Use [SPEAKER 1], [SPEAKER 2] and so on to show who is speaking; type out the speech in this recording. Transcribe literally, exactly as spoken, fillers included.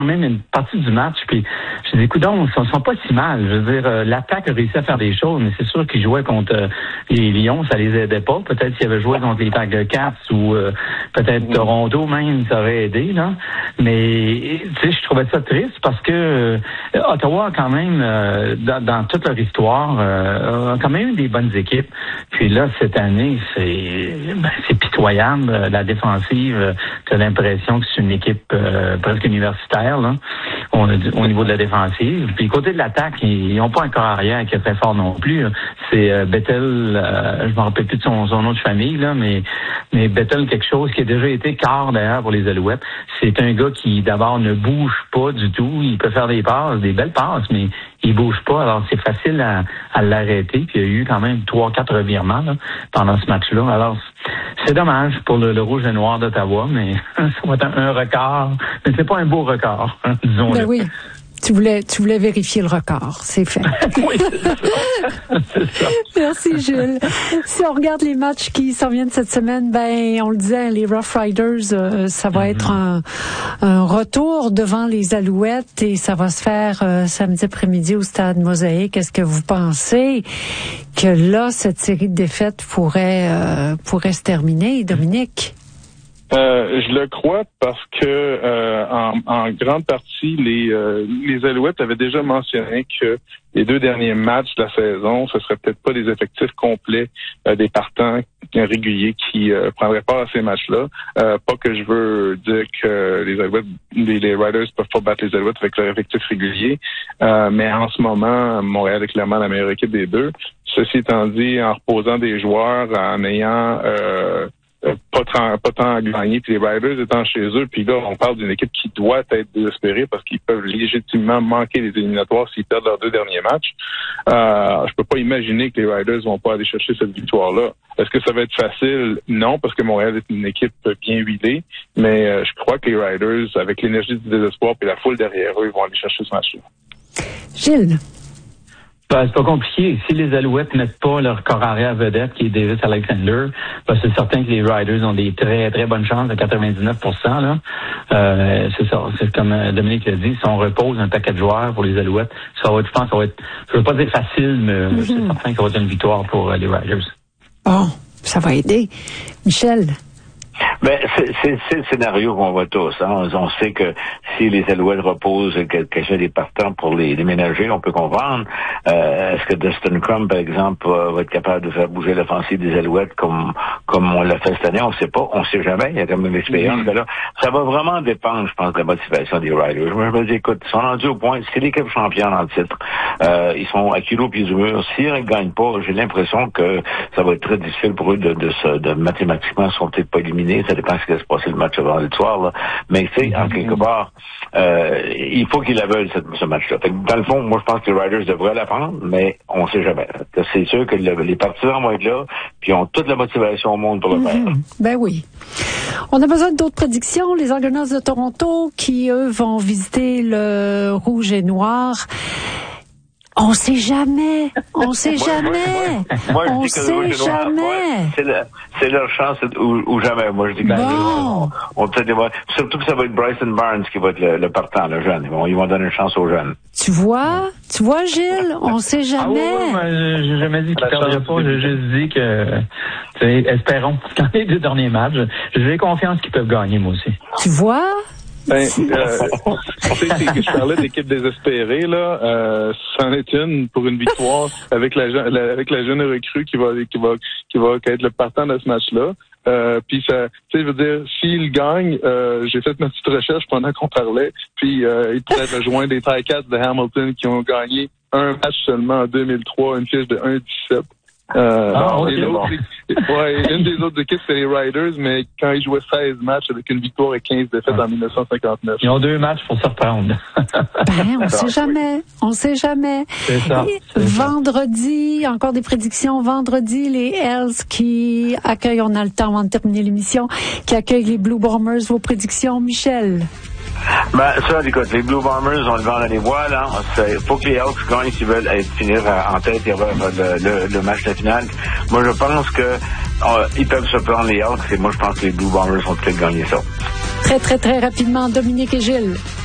[SPEAKER 1] même une partie du match, puis je dis, écoute, ils sont, sont pas si mal. Je veux dire, euh, l'attaque a réussi à faire des choses, mais c'est sûr qu'ils jouaient contre euh, les Lions, ça les aidait pas. Peut-être s'ils avaient joué contre les Tiger Cats ou euh, peut-être mmh. Toronto même, ça aurait aidé, là. Mais, tu sais, je trouvais ça triste parce que euh, Ottawa, quand même, euh, dans, dans toute leur histoire, euh, a quand même eu des bonnes équipes. Puis là, cette année, c'est ben, c'est pitoyable. La défensive, tu as l'impression que c'est une équipe euh, presque universitaire, là, on a, au niveau de la défensive. Puis côté de l'attaque, ils n'ont pas un corps arrière qui est très fort non plus. C'est euh, Bethel, euh, je me rappelle plus de son, son nom de famille, là, mais, mais Bethel, quelque chose qui a déjà été quart d'ailleurs pour les Alouettes. C'est un gars qui d'abord ne bouge pas du tout. Il peut faire des passes, des belles passes, mais il bouge pas. Alors c'est facile à, à l'arrêter. Puis il y a eu quand même trois, quatre revirements là, pendant ce match-là. Alors c'est dommage pour le, le rouge et noir d'Ottawa, mais ça va être un, un record. Mais c'est pas un beau record, hein, disons-le.
[SPEAKER 2] Ben oui. Tu voulais, tu voulais vérifier le record, c'est fait.
[SPEAKER 1] Oui, c'est ça. C'est ça.
[SPEAKER 2] Merci, Gilles. Si on regarde les matchs qui s'en viennent cette semaine, ben, on le disait, les Rough Riders, euh, ça va mm-hmm. être un, un retour devant les Alouettes et ça va se faire euh, samedi après-midi au Stade Mosaïque. Est-ce que vous pensez que là, cette série de défaites pourrait, euh, pourrait se terminer, Dominique?
[SPEAKER 3] Euh, je le crois parce que euh, en, en grande partie, les, euh, les Alouettes avaient déjà mentionné que les deux derniers matchs de la saison, ce serait peut-être pas des effectifs complets euh, des partants réguliers qui euh, prendraient part à ces matchs-là. Euh, pas que je veux dire que les Alouettes, les, les Riders peuvent pas battre les Alouettes avec leur effectif régulier, euh, mais en ce moment, Montréal est clairement la meilleure équipe des deux. Ceci étant dit, en reposant des joueurs, en ayant euh, Euh, pas, tant, pas tant à gagner, puis les Riders étant chez eux, puis là, on parle d'une équipe qui doit être désespérée parce qu'ils peuvent légitimement manquer les éliminatoires s'ils perdent leurs deux derniers matchs. Euh, je peux pas imaginer que les Riders vont pas aller chercher cette victoire-là. Est-ce que ça va être facile? Non, parce que Montréal est une équipe bien huilée, mais euh, je crois que les Riders, avec l'énergie du désespoir et la foule derrière eux, ils vont aller chercher ce match-là.
[SPEAKER 2] Gilles?
[SPEAKER 1] Ben, c'est pas compliqué. Si les Alouettes mettent pas leur corps arrière vedette, qui est Davis Alexander, ben, c'est certain que les Riders ont des très, très bonnes chances de quatre-vingt-dix-neuf pour cent, là. Euh, c'est ça. C'est comme Dominique l'a dit. Si on repose un paquet de joueurs pour les Alouettes, ça va être, je pense, ça va être, je veux pas dire facile, mais mm-hmm. c'est certain que ça va être une victoire pour euh, les Riders.
[SPEAKER 2] Bon, ça va aider. Michel?
[SPEAKER 4] Ben, c'est, c'est, c'est le scénario qu'on voit tous. Hein. On, on sait que si les Alouettes reposent quelques-uns des partants pour les, les ménager, on peut comprendre. Euh, est-ce que Dustin Crum, par exemple, va être capable de faire bouger l'offensive des Alouettes comme comme on l'a fait cette année? On ne sait pas. On ne sait jamais. Il y a quand même une expérience. Mm-hmm. Là, ça va vraiment dépendre, je pense, de la motivation des Riders. Je me dis, écoute, ils sont rendus au point. C'est l'équipe championne en titre. Euh, ils sont à kilo pieds du mur. S'ils ne gagnent pas, j'ai l'impression que ça va être très difficile pour eux de, de, de, de mathématiquement, ils sont peut-être pas éliminés. Ça dépend de ce qui va se passer le match avant le soir, là. Mais tu sais, en quelque part, euh, il faut qu'ils la veulent, cette, ce match-là. Fait que, dans le fond, moi, je pense que les Riders devraient la prendre, mais on sait jamais. C'est sûr que le, les partisans vont être là, puis ils ont toute la motivation au monde pour le faire.
[SPEAKER 2] Mm-hmm. Ben oui. On a besoin d'autres prédictions. Les Argonauts de Toronto, qui, eux, vont visiter le rouge et noir. On sait jamais, on sait moi, jamais,
[SPEAKER 4] moi, moi,
[SPEAKER 2] on sait jamais.
[SPEAKER 4] Moi, c'est, le, c'est leur chance ou, ou jamais. Moi, je dis que
[SPEAKER 2] bon.
[SPEAKER 4] on, on peut surtout que ça va être Bryson Barnes qui va être le, le partant, le jeune. Ils vont, ils vont donner une chance aux jeunes.
[SPEAKER 2] Tu vois, tu vois, Gilles, on sait jamais.
[SPEAKER 1] Ah oui, oui, j'ai jamais dit qu'il perdrait pas. J'ai juste dit que, tu sais, espérons. Dans les deux derniers matchs, j'ai confiance qu'ils peuvent gagner, moi aussi.
[SPEAKER 2] Tu vois?
[SPEAKER 3] Ben, euh, tu sais, je parlais d'équipe désespérée, là, euh, c'en est une pour une victoire avec la, la avec la jeune recrue qui va qui va qui va être le partant de ce match-là. Euh, puis ça, tu sais, je veux dire, s'il gagne, euh, j'ai fait ma petite recherche pendant qu'on parlait, puis euh, il pourrait rejoindre des Ticats de Hamilton qui ont gagné un match seulement en deux mille trois, une fiche de un dix-sept. Euh,
[SPEAKER 1] ah,
[SPEAKER 3] bon,
[SPEAKER 1] okay,
[SPEAKER 3] et
[SPEAKER 1] bon.
[SPEAKER 3] ouais, une des autres équipes, c'est les Riders, mais quand ils jouaient seize matchs avec une victoire et quinze défaites ah. en dix-neuf cent cinquante-neuf.
[SPEAKER 1] Ils ont deux matchs pour se reprendre.
[SPEAKER 2] Ben, on sait jamais. On sait jamais.
[SPEAKER 1] C'est ça. C'est
[SPEAKER 2] vendredi, ça. Encore des prédictions. Vendredi, les Hells qui accueillent, on a le temps avant de terminer l'émission, qui accueillent les Blue Bombers. Vos prédictions, Michel?
[SPEAKER 4] Ben, ça, écoute, les Blue Bombers, on le vend dans les voies, là. Il faut que les Hawks gagnent s'ils veulent être, finir en tête et avoir le, le, le match de finale. Moi, je pense que euh, ils peuvent se prendre les Hawks et moi, je pense que les Blue Bombers vont peut-être gagner ça.
[SPEAKER 2] Très, très, très rapidement, Dominique et Gilles.